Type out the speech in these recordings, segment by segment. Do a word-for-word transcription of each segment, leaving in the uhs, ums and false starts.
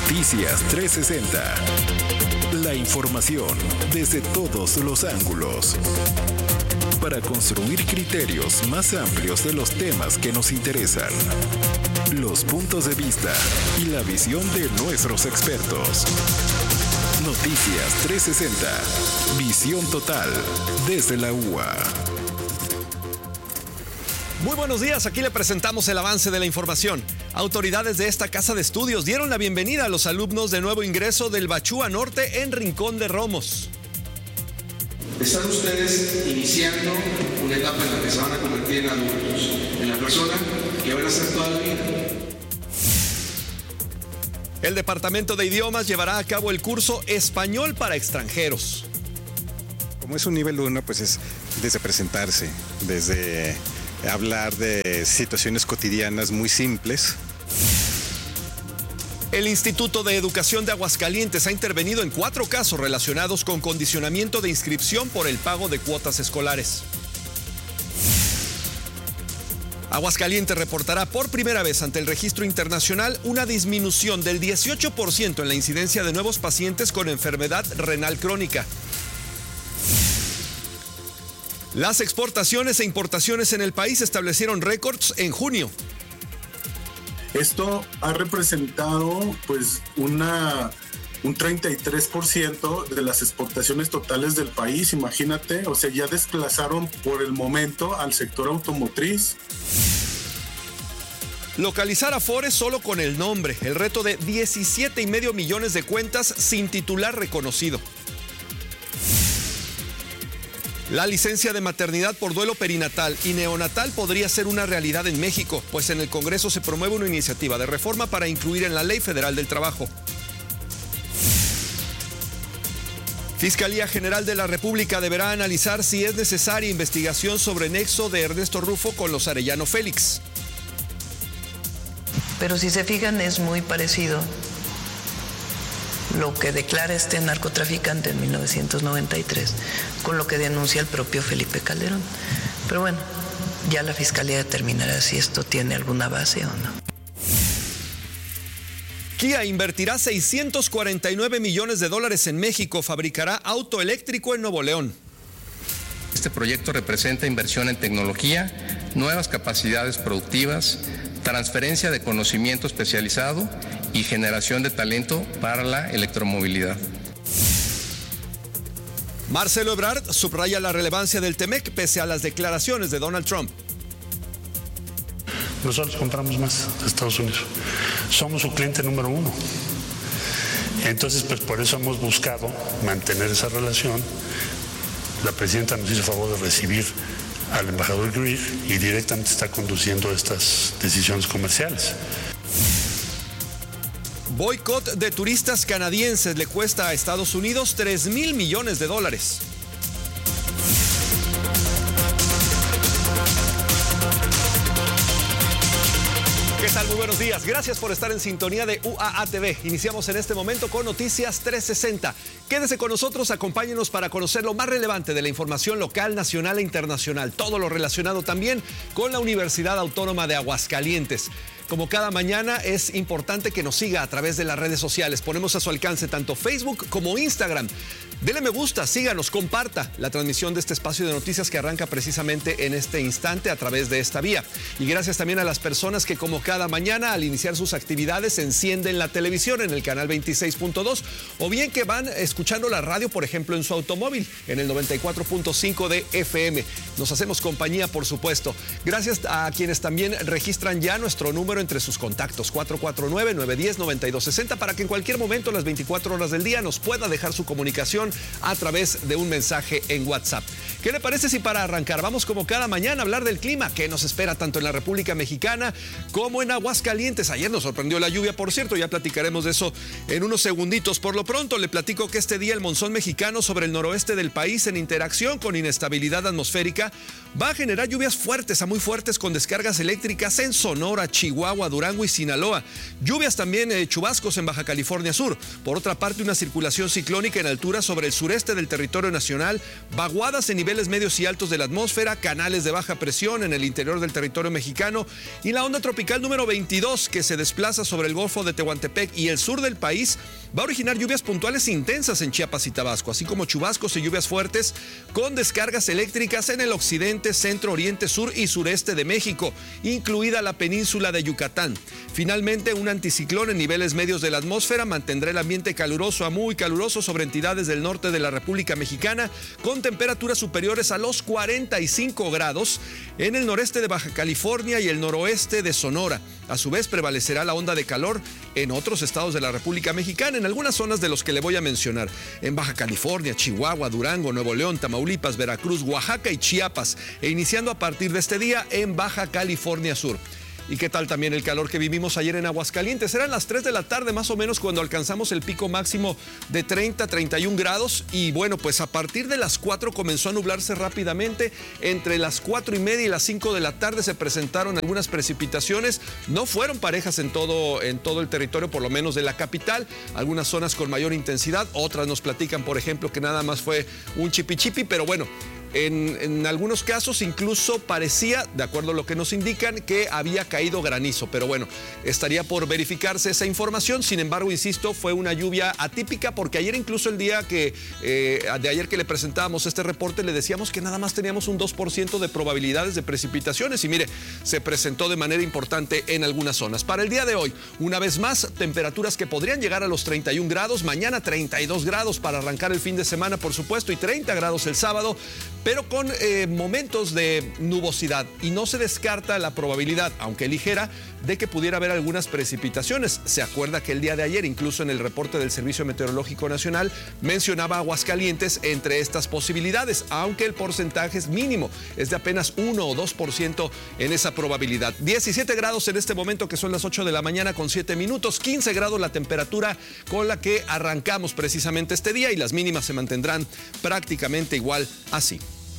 Noticias trescientos sesenta. La información desde todos los ángulos. Para construir criterios más amplios de los temas que nos interesan. Los puntos de vista y la visión de nuestros expertos. Noticias trescientos sesenta. Visión total desde la U A. Muy buenos días, aquí le presentamos el avance de la información. Autoridades de esta casa de estudios dieron la bienvenida a los alumnos de nuevo ingreso del Bachúa Norte en Rincón de Romos. Están ustedes iniciando una etapa en la que se van a convertir en adultos, en la persona que van a ser toda la vida. El Departamento de Idiomas llevará a cabo el curso Español para extranjeros. Como es un nivel uno, pues es desde presentarse, desde hablar de situaciones cotidianas muy simples. El Instituto de Educación de Aguascalientes ha intervenido en cuatro casos relacionados con condicionamiento de inscripción por el pago de cuotas escolares. Aguascalientes reportará por primera vez ante el Registro Internacional una disminución del dieciocho por ciento en la incidencia de nuevos pacientes con enfermedad renal crónica. Las exportaciones e importaciones en el país establecieron récords en junio. Esto ha representado pues una, un treinta y tres por ciento de las exportaciones totales del país, imagínate, o sea, ya desplazaron por el momento al sector automotriz. Localizar Afores solo con el nombre, el reto de diecisiete y medio millones de cuentas sin titular reconocido. La licencia de maternidad por duelo perinatal y neonatal podría ser una realidad en México, pues en el Congreso se promueve una iniciativa de reforma para incluir en la Ley Federal del Trabajo. Fiscalía General de la República deberá analizar si es necesaria investigación sobre nexo de Ernesto Rufo con los Arellano Félix. Pero si se fijan, es muy parecido lo que declara este narcotraficante en mil novecientos noventa y tres con lo que denuncia el propio Felipe Calderón. Pero bueno, ya la Fiscalía determinará si esto tiene alguna base o no. Kia invertirá seiscientos cuarenta y nueve millones de dólares en México, fabricará auto eléctrico en Nuevo León. Este proyecto representa inversión en tecnología, nuevas capacidades productivas, transferencia de conocimiento especializado y generación de talento para la electromovilidad. Marcelo Ebrard subraya la relevancia del T-MEC pese a las declaraciones de Donald Trump. Nosotros compramos más de Estados Unidos. Somos su cliente número uno. Entonces, pues por eso hemos buscado mantener esa relación. La presidenta nos hizo favor de recibir al embajador Greer y directamente está conduciendo estas decisiones comerciales. Boicot de turistas canadienses le cuesta a Estados Unidos tres mil millones de dólares. ¿Qué tal? Muy buenos días. Gracias por estar en sintonía de U A A T V. Iniciamos en este momento con Noticias trescientos sesenta. Quédese con nosotros, acompáñenos para conocer lo más relevante de la información local, nacional e internacional. Todo lo relacionado también con la Universidad Autónoma de Aguascalientes. Como cada mañana, es importante que nos siga a través de las redes sociales. Ponemos a su alcance tanto Facebook como Instagram. Dele me gusta, síganos, comparta la transmisión de este espacio de noticias que arranca precisamente en este instante a través de esta vía. Y gracias también a las personas que como cada mañana al iniciar sus actividades encienden la televisión en el canal veintiséis punto dos o bien que van escuchando la radio, por ejemplo, en su automóvil en el noventa y cuatro punto cinco de F M. Nos hacemos compañía, por supuesto. Gracias a quienes también registran ya nuestro número entre sus contactos cuatro cuatro nueve, nueve uno cero, nueve dos seis cero para que en cualquier momento, las veinticuatro horas del día, nos pueda dejar su comunicación a través de un mensaje en WhatsApp. ¿Qué le parece si para arrancar vamos como cada mañana a hablar del clima que nos espera tanto en la República Mexicana como en Aguascalientes? Ayer nos sorprendió la lluvia, por cierto, ya platicaremos de eso en unos segunditos. Por lo pronto le platico que este día el monzón mexicano sobre el noroeste del país, en interacción con inestabilidad atmosférica, va a generar lluvias fuertes a muy fuertes con descargas eléctricas en Sonora, Chihuahua, Chihuahua, Durango y Sinaloa. Lluvias también, eh, chubascos en Baja California Sur. Por otra parte, una circulación ciclónica en altura sobre el sureste del territorio nacional, vaguadas en niveles medios y altos de la atmósfera, canales de baja presión en el interior del territorio mexicano y la onda tropical número veintidós que se desplaza sobre el Golfo de Tehuantepec y el sur del país va a originar lluvias puntuales intensas en Chiapas y Tabasco, así como chubascos y lluvias fuertes con descargas eléctricas en el occidente, centro, oriente, sur y sureste de México, incluida la península de Yucatán. Finalmente, un anticiclón en niveles medios de la atmósfera mantendrá el ambiente caluroso a muy caluroso sobre entidades del norte de la República Mexicana, con temperaturas superiores a los cuarenta y cinco grados en el noreste de Baja California y el noroeste de Sonora. A su vez, prevalecerá la onda de calor en otros estados de la República Mexicana, en algunas zonas de los que le voy a mencionar, en Baja California, Chihuahua, Durango, Nuevo León, Tamaulipas, Veracruz, Oaxaca y Chiapas, e iniciando a partir de este día en Baja California Sur. ¿Y qué tal también el calor que vivimos ayer en Aguascalientes? Eran las tres de la tarde más o menos cuando alcanzamos el pico máximo de treinta, treinta y un grados y bueno, pues a partir de las cuatro comenzó a nublarse rápidamente. Entre las cuatro y media y las cinco de la tarde se presentaron algunas precipitaciones. No fueron parejas en todo, en todo el territorio, por lo menos de la capital. Algunas zonas con mayor intensidad, otras nos platican, por ejemplo, que nada más fue un chipichipi, pero bueno, En, en algunos casos incluso parecía, de acuerdo a lo que nos indican, que había caído granizo. Pero bueno, estaría por verificarse esa información. Sin embargo, insisto, fue una lluvia atípica porque ayer, incluso el día que eh, de ayer que le presentábamos este reporte, le decíamos que nada más teníamos un dos por ciento de probabilidades de precipitaciones. Y mire, se presentó de manera importante en algunas zonas. Para el día de hoy, una vez más, temperaturas que podrían llegar a los treinta y un grados. Mañana treinta y dos grados para arrancar el fin de semana, por supuesto, y treinta grados el sábado, pero con eh, momentos de nubosidad, y no se descarta la probabilidad, aunque ligera, de que pudiera haber algunas precipitaciones. Se acuerda que el día de ayer, incluso en el reporte del Servicio Meteorológico Nacional, mencionaba Aguascalientes entre estas posibilidades, aunque el porcentaje es mínimo, es de apenas uno o dos por ciento en esa probabilidad. diecisiete grados en este momento, que son las ocho de la mañana con siete minutos, quince grados la temperatura con la que arrancamos precisamente este día, y las mínimas se mantendrán prácticamente igual así.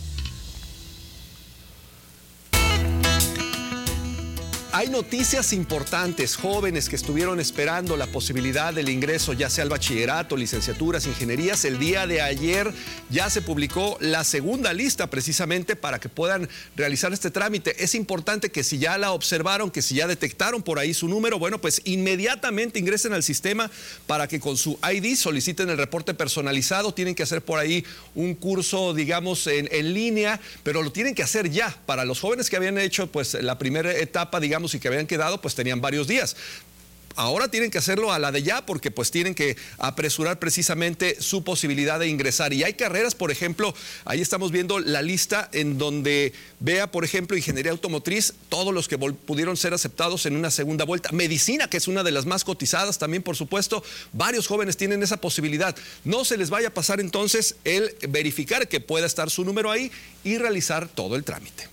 Hay noticias importantes. Jóvenes que estuvieron esperando la posibilidad del ingreso, ya sea al bachillerato, licenciaturas, ingenierías. El día de ayer ya se publicó la segunda lista precisamente para que puedan realizar este trámite. Es importante que si ya la observaron, que si ya detectaron por ahí su número, bueno, pues inmediatamente ingresen al sistema para que con su I D soliciten el reporte personalizado. Tienen que hacer por ahí un curso, digamos, en, en línea, pero lo tienen que hacer ya. Para los jóvenes que habían hecho pues la primera etapa, digamos, y que habían quedado, pues tenían varios días. Ahora tienen que hacerlo a la de ya, porque pues tienen que apresurar precisamente su posibilidad de ingresar. Y hay carreras, por ejemplo, ahí estamos viendo la lista en donde vea, por ejemplo, ingeniería automotriz, todos los que pudieron ser aceptados en una segunda vuelta. Medicina, que es una de las más cotizadas también, por supuesto, varios jóvenes tienen esa posibilidad. No se les vaya a pasar entonces el verificar que pueda estar su número ahí y realizar todo el trámite.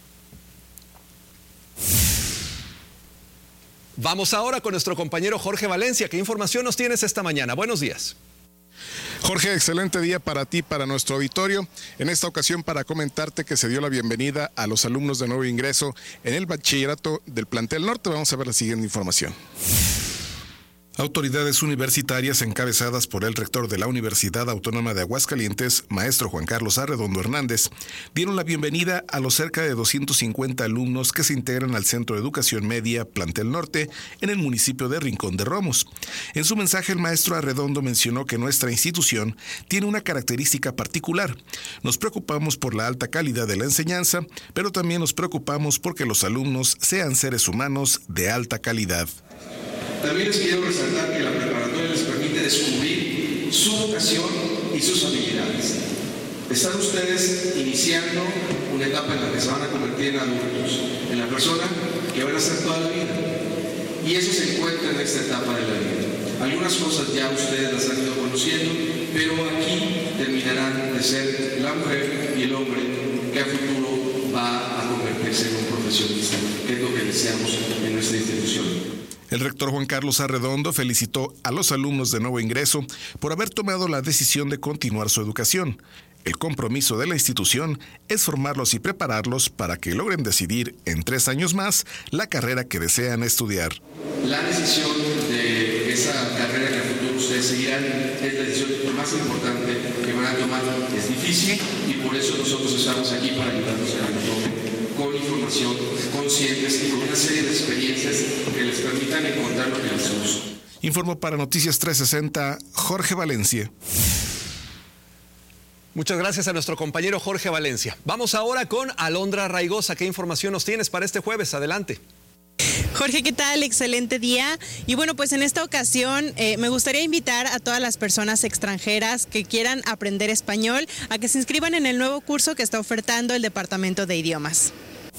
Vamos ahora con nuestro compañero Jorge Valencia. ¿Qué información nos tienes esta mañana? Buenos días. Jorge, excelente día para ti, para nuestro auditorio. En esta ocasión para comentarte que se dio la bienvenida a los alumnos de nuevo ingreso en el bachillerato del plantel norte. Vamos a ver la siguiente información. Autoridades universitarias encabezadas por el rector de la Universidad Autónoma de Aguascalientes, maestro Juan Carlos Arredondo Hernández, dieron la bienvenida a los cerca de doscientos cincuenta alumnos que se integran al Centro de Educación Media Plantel Norte en el municipio de Rincón de Romos. En su mensaje, el maestro Arredondo mencionó que nuestra institución tiene una característica particular. Nos preocupamos por la alta calidad de la enseñanza, pero también nos preocupamos porque los alumnos sean seres humanos de alta calidad. También les quiero resaltar que la preparatoria les permite descubrir su vocación y sus habilidades. Están ustedes iniciando una etapa en la que se van a convertir en adultos, en la persona que van a ser toda la vida. Y eso se encuentra en esta etapa de la vida. Algunas cosas ya ustedes las han ido conociendo, pero aquí terminarán de ser la mujer y el hombre que a futuro va a convertirse en un profesionista, que es lo que deseamos en nuestra institución. El rector Juan Carlos Arredondo felicitó a los alumnos de nuevo ingreso por haber tomado la decisión de continuar su educación. El compromiso de la institución es formarlos y prepararlos para que logren decidir en tres años más la carrera que desean estudiar. La decisión de esa carrera que a futuro ustedes seguirán es la decisión más importante que van a tomar. Es difícil y por eso nosotros estamos aquí para ayudarlos a que lo tomen con información, conscientes y con una serie de experiencias que les permitan encontrar lo que les gusta. Informó para Noticias trescientos sesenta, Jorge Valencia. Muchas gracias a nuestro compañero Jorge Valencia. Vamos ahora con Alondra Raigosa. ¿Qué información nos tienes para este jueves? Adelante. Jorge, ¿qué tal? Excelente día. Y bueno, pues en esta ocasión eh, me gustaría invitar a todas las personas extranjeras que quieran aprender español a que se inscriban en el nuevo curso que está ofertando el Departamento de Idiomas.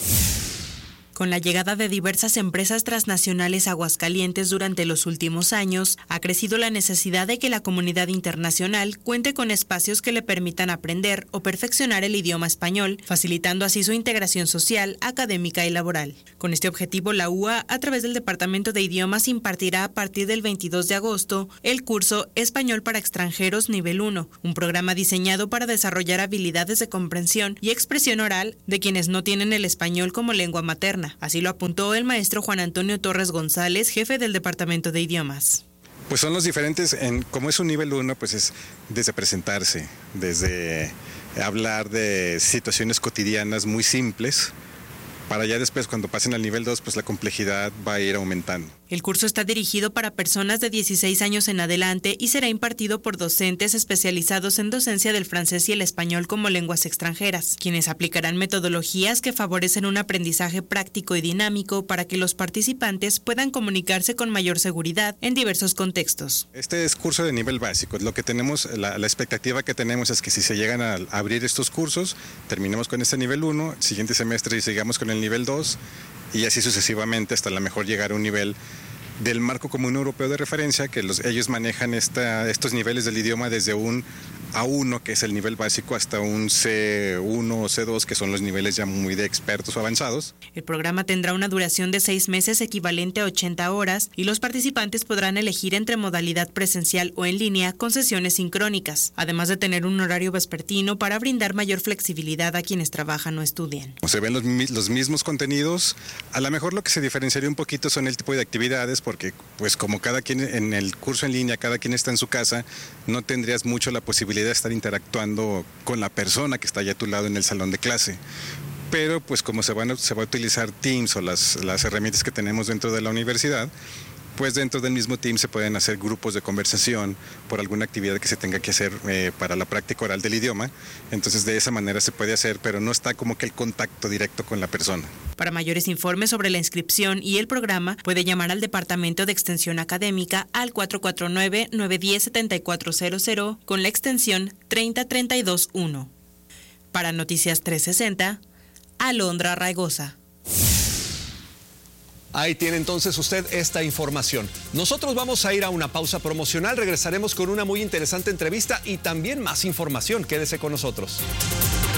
Con la llegada de diversas empresas transnacionales a Aguascalientes durante los últimos años, ha crecido la necesidad de que la comunidad internacional cuente con espacios que le permitan aprender o perfeccionar el idioma español, facilitando así su integración social, académica y laboral. Con este objetivo, la U A, a través del Departamento de Idiomas, impartirá a partir del veintidós de agosto el curso Español para Extranjeros Nivel uno, un programa diseñado para desarrollar habilidades de comprensión y expresión oral de quienes no tienen el español como lengua materna. Así lo apuntó el maestro Juan Antonio Torres González, jefe del Departamento de Idiomas. Pues son los diferentes, en, como es un nivel uno, pues es desde presentarse, desde hablar de situaciones cotidianas muy simples, para ya después cuando pasen al nivel dos, pues la complejidad va a ir aumentando. El curso está dirigido para personas de dieciséis años en adelante y será impartido por docentes especializados en docencia del francés y el español como lenguas extranjeras, quienes aplicarán metodologías que favorecen un aprendizaje práctico y dinámico para que los participantes puedan comunicarse con mayor seguridad en diversos contextos. Este es curso de nivel básico. Lo que tenemos, la, la expectativa que tenemos es que si se llegan a abrir estos cursos, terminemos con este nivel uno, el siguiente semestre y sigamos con el nivel dos y así sucesivamente hasta a lo mejor llegar a un nivel del marco común europeo de referencia, que los, ellos manejan esta, estos niveles del idioma desde un A uno, que es el nivel básico, hasta un C uno o C dos, que son los niveles ya muy de expertos o avanzados. El programa tendrá una duración de seis meses equivalente a ochenta horas y los participantes podrán elegir entre modalidad presencial o en línea con sesiones sincrónicas, además de tener un horario vespertino para brindar mayor flexibilidad a quienes trabajan o estudian. Se ven los, los mismos contenidos, a lo mejor lo que se diferenciaría un poquito son el tipo de actividades, porque pues como cada quien en el curso en línea, cada quien está en su casa, no tendrías mucho la posibilidad de estar interactuando con la persona que está allá a tu lado en el salón de clase. Pero pues como se, van a, se va a utilizar Teams o las, las herramientas que tenemos dentro de la universidad, pues dentro del mismo Team se pueden hacer grupos de conversación por alguna actividad que se tenga que hacer eh, para la práctica oral del idioma. Entonces de esa manera se puede hacer, pero no está como que el contacto directo con la persona. Para mayores informes sobre la inscripción y el programa, puede llamar al Departamento de Extensión Académica al cuatro cuatro nueve, nueve uno cero, siete cuatro cero cero con la extensión treinta treinta y dos uno. Para Noticias trescientos sesenta, Alondra Raigosa. Ahí tiene entonces usted esta información. Nosotros vamos a ir a una pausa promocional, regresaremos con una muy interesante entrevista y también más información. Quédese con nosotros.